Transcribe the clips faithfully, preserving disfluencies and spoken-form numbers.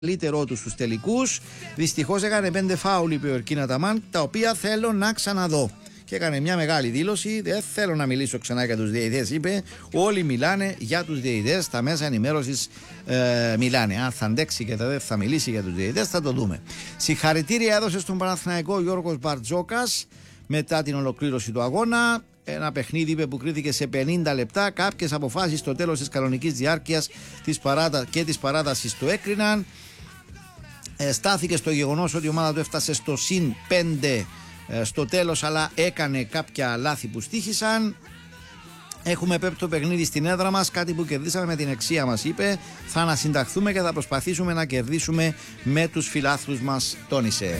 καλύτερό του στους τελικούς. Δυστυχώς έκανε πέντε φάουλ, είπε ο Ερκίν Αταμάν, τα οποία θέλω να ξαναδώ. Και έκανε μια μεγάλη δήλωση. Δεν θέλω να μιλήσω ξανά για τους διαιτητές, είπε. Όλοι μιλάνε για τους διαιτητές. Τα μέσα ενημέρωσης ε, μιλάνε. Αν θα αντέξει και δεν θα μιλήσει για τους διαιτητές, θα το δούμε. Συγχαρητήρια έδωσε στον Παναθηναϊκό ο Γιώργος Μπαρτζόκας μετά την ολοκλήρωση του αγώνα. Ένα παιχνίδι, είπε, που κρίθηκε σε πενήντα λεπτά. Κάποιες αποφάσεις στο τέλος της κανονικής διάρκειας της παράτα... και της παράτασης το έκριναν. Ε, στάθηκε στο γεγονός ότι η ομάδα του έφτασε στο συν πέντε ε, στο τέλος, αλλά έκανε κάποια λάθη που στοίχησαν. Έχουμε πέπτο παιχνίδι στην έδρα μας, κάτι που κερδίσαμε με την εξία μας, είπε. Θα ανασυνταχθούμε και θα προσπαθήσουμε να κερδίσουμε με τους φιλάθλους μας, τόνισε.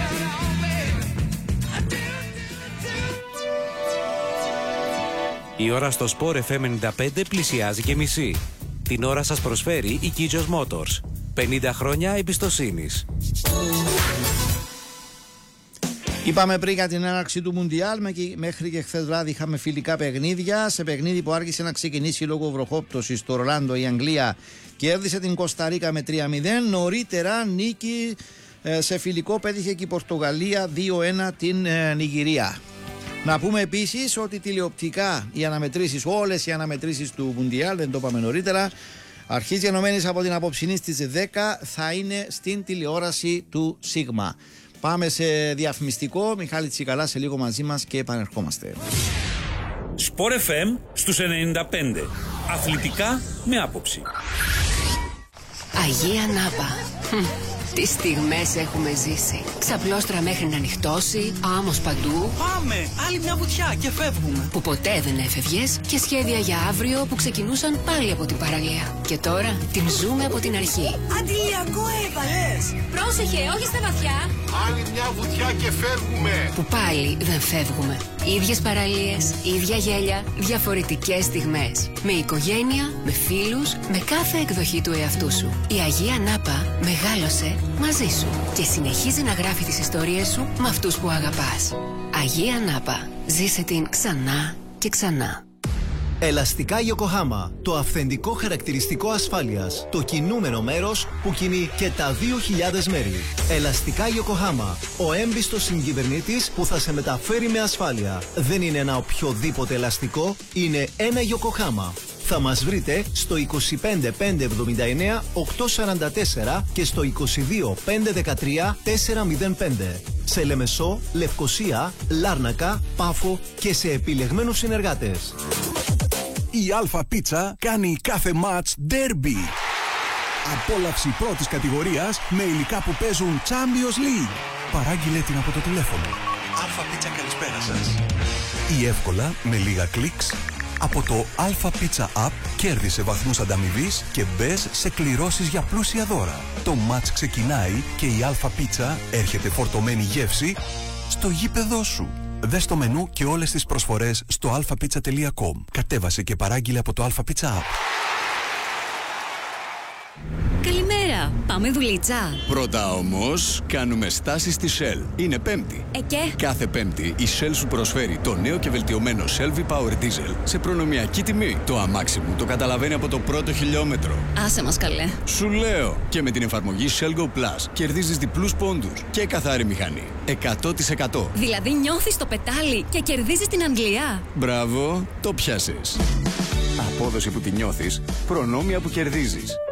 Η ώρα στο Sport εφ εμ ενενήντα πέντε πλησιάζει και μισή. Την ώρα σας προσφέρει η Kijos Motors. πενήντα χρόνια εμπιστοσύνης. Είπαμε πριν για την έναρξη του Μουντιάλ. Μέχρι και χθες βράδυ είχαμε φιλικά παιχνίδια. Σε παιχνίδι που άρχισε να ξεκινήσει λόγω βροχόπτωσης στο Ορλάντο, η Αγγλία κέρδισε την Κοσταρίκα με τρία μηδέν. Νωρίτερα νίκη σε φιλικό πέτυχε και η Πορτογαλία δύο ένα την Νιγηρία. Να πούμε επίσης ότι τηλεοπτικά οι αναμετρήσεις, όλες οι αναμετρήσεις του Μουντιάλ, δεν το είπαμε νωρίτερα, αρχίζει ενωμένης από την απόψινή στις δέκα, θα είναι στην τηλεόραση του Σίγμα. Πάμε σε διαφημιστικό. Μιχάλη Τσικαλά σε λίγο μαζί μας και επανερχόμαστε. Sport εφ εμ στους ενενήντα πέντε. Αθλητικά με άποψη. Αγία Νάπα. Τι στιγμές έχουμε ζήσει. Ξαπλώστρα μέχρι να νυχτώσει, άμμος παντού. Πάμε! Άλλη μια βουτιά και φεύγουμε. Που ποτέ δεν έφευγες και σχέδια για αύριο που ξεκινούσαν πάλι από την παραλία. Και τώρα την ζούμε από την αρχή. Αντιλιακό έβαλες! Πρόσεχε, όχι στα βαθιά. Άλλη μια βουτιά και φεύγουμε. Που πάλι δεν φεύγουμε. Ίδιες παραλίες, ίδια γέλια, διαφορετικές στιγμές. Με οικογένεια, με φίλους, με κάθε εκδοχή του εαυτού σου. Η Αγία Νάπα μεγάλωσε μαζί σου και συνεχίζει να γράφει τις ιστορίες σου με αυτούς που αγαπάς. Αγία Νάπα. Ζήσε την ξανά και ξανά. Ελαστικά Yokohama. Το αυθεντικό χαρακτηριστικό ασφάλειας. Το κινούμενο μέρος που κινεί και τα δύο χιλιάδες μέρη. Ελαστικά Yokohama. Ο έμπιστος συγκυβερνήτης που θα σε μεταφέρει με ασφάλεια. Δεν είναι ένα οποιοδήποτε ελαστικό, είναι ένα Yokohama. Θα μας βρείτε στο είκοσι πέντε πεντακόσια εβδομήντα εννέα οκτακόσια σαράντα τέσσερα και στο είκοσι δύο πεντακόσια δεκατρία τετρακόσια πέντε. Σε Λεμεσό, Λευκοσία, Λάρνακα, Πάφο και σε επιλεγμένους συνεργάτες. Η Αλφα Πίτσα κάνει κάθε μάτς ντέρμπι. Απόλαυση πρώτης κατηγορίας με υλικά που παίζουν Champions League. Παράγγειλε την από το τηλέφωνο. Αλφα Πίτσα, καλησπέρα σας. Ή εύκολα με λίγα κλικς από το Alpha Pizza App, κέρδισε βαθμούς ανταμοιβής και μπες σε κληρώσεις για πλούσια δώρα. Το μάτς ξεκινάει και η Alpha Pizza έρχεται φορτωμένη γεύση στο γήπεδό σου. Δες το μενού και όλες τις προσφορές στο αλφα πίτσα τελεία κομ. Κατέβασε και παράγγειλε από το Alpha Pizza App. Καλημέρα, πάμε δουλίτσα. Πρώτα όμως κάνουμε στάση στη Shell. Είναι Πέμπτη. Ε και? Κάθε Πέμπτη η Shell σου προσφέρει το νέο και βελτιωμένο Shell V-Power Diesel σε προνομιακή τιμή. Το αμάξι μου το καταλαβαίνει από το πρώτο χιλιόμετρο. Άσε μας καλέ. Σου λέω, και με την εφαρμογή Shell Go Plus κερδίζεις διπλούς πόντους και καθαρή μηχανή. εκατό τοις εκατό. Δηλαδή νιώθεις το πετάλι και κερδίζεις την Αγγλία. Μπράβο, το πιάσες. Απόδοση που τη νιώθεις, προνόμια που κερδίζεις.